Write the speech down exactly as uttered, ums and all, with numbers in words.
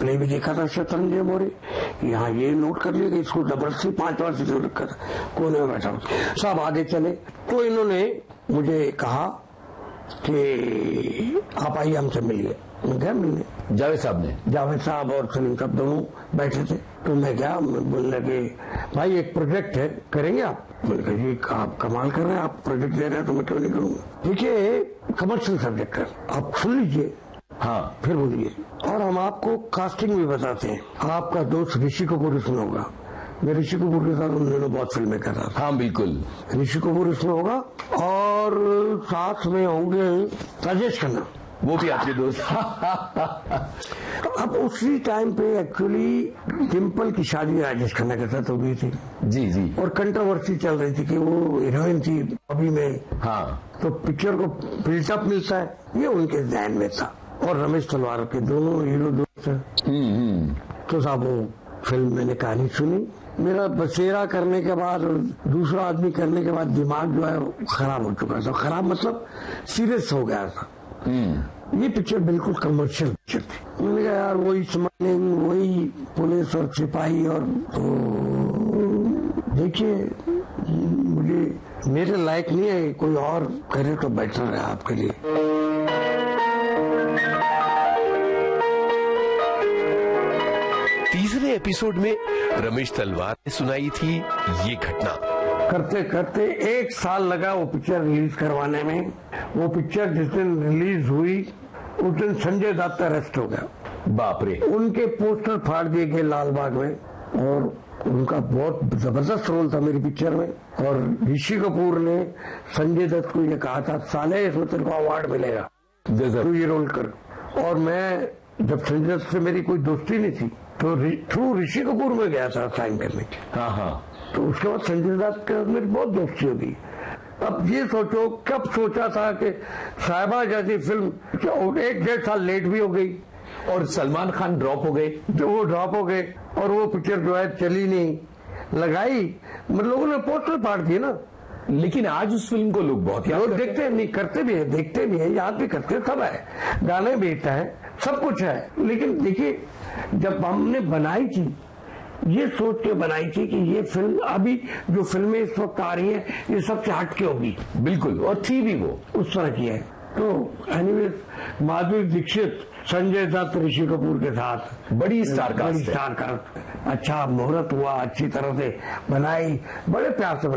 Play भी देखा था शतरंज मोरे, यहाँ ये नोट कर लिया कि इसको जबरदस्ती पांच बार से रखा था, कोने में बैठा सब आगे चले। तो इन्होंने मुझे कहा कि आप आइए हमसे मिलिए। मैं गया मिलने, जावेद साहब ने, जावेद साहब और सलीम साहब दोनों बैठे थे। तो मैं गया, बोलने लगे भाई एक प्रोजेक्ट है, करेंगे आप? मैंने कहा जी आप कमाल कर रहे हैं, आप प्रोजेक्ट दे रहे हैं तो मैं क्यों नहीं करूंगा। देखिए कमर्शियल सब्जेक्ट है, आप सुन लीजिए, हाँ फिर बोलिए। और हम आपको कास्टिंग भी बताते हैं। आपका दोस्त ऋषि कपूर इसमें होगा, मैं ऋषि कपूर के साथ उन दिनों बहुत फिल्में कर रहा था। हाँ बिल्कुल, ऋषि कपूर इसमें होगा और साथ में होंगे राजेश खन्ना, वो भी आपके दोस्त। तो अब उसी टाइम पे एक्चुअली डिम्पल की शादी राजेश खन्ना के साथ हो गई थी। जी जी। और कंट्रोवर्सी चल रही थी कि वो हीरोइन थी अभी में, हाँ तो पिक्चर को बिल्टअप मिलता है, ये उनके ध्यान में था। और रमेश तलवार के दोनों हीरो दोस्त हैं। तो साहब वो फिल्म मैंने कहानी सुनी, मेरा बसेरा करने के बाद दूसरा आदमी करने के बाद दिमाग जो है खराब हो चुका था। खराब मतलब सीरियस हो गया था। ये पिक्चर बिल्कुल कमर्शियल पिक्चर थी। मैंने कहा यार वही स्माइलिंग, वही पुलिस और सिपाही, और तो देखिए मुझे मेरे लायक नहीं है, कोई और करे तो बेटर है आपके लिए। तीसरे एपिसोड में रमेश तलवार ने सुनाई थी ये घटना। करते करते एक साल लगा वो पिक्चर रिलीज करवाने में। वो पिक्चर जिस दिन रिलीज हुई उस दिन संजय दत्त अरेस्ट हो गया। बाप रे। उनके पोस्टर फाड़ दिए गए लाल बाग में, और उनका बहुत जबरदस्त रोल था मेरी पिक्चर में। और ऋषि कपूर ने संजय दत्त को ये कहा था साले इसमें तेरे को अवार्ड मिलेगा, तू ये रोल कर। और मैं जब संजय दत्त से मेरी कोई दोस्ती नहीं थी तो थ्रू ऋषि कपूर में गया था साइन करने की। हाँ हाँ। तो उसके बाद संजय दत्त के मेरी बहुत दोस्ती होगी। अब ये सोचो कब सोचा था कि साहिबा जैसी फिल्म एक डेढ़ साल लेट भी हो गई और सलमान खान ड्रॉप हो गए, जो वो ड्रॉप हो गए और वो पिक्चर जो है चली नहीं, लगाई मतलब लोगों ने पोस्टर फाड़ दिए ना। लेकिन आज उस फिल्म को लोग बहुत याद लोग देखते नहीं, करते भी है, देखते भी है, याद भी करते, सब है, गाने भी है, सब कुछ है। लेकिन देखिए जब हमने बनाई थी ये सोच के बनाई थी कि ये फिल्म अभी जो फिल्में इस वक्त आ रही हैं ये सबसे हटके होगी। बिल्कुल, और थी भी वो उस तरह की है। तो एनीवेज माधुरी दीक्षित, संजय दत्त, ऋषि कपूर के साथ बड़ी स्टार कास्ट, बड़ी स्टार कास्ट। अच्छा मुहूर्त हुआ, अच्छी तरह से बनाई, बड़े प्यार से